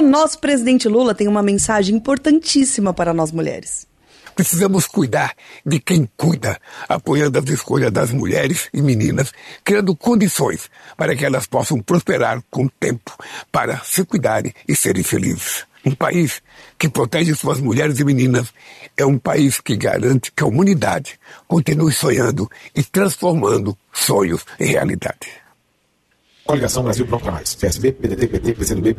nosso presidente Lula tem uma mensagem importantíssima para nós mulheres. Precisamos cuidar de quem cuida, apoiando as escolhas das mulheres e meninas, criando condições para que elas possam prosperar com o tempo, para se cuidarem e serem felizes. Um país que protege suas mulheres e meninas é um país que garante que a humanidade continue sonhando e transformando sonhos em realidade. Coligação Brasil Pronto pra Mais. PSB, PDT, PT, PCdoB,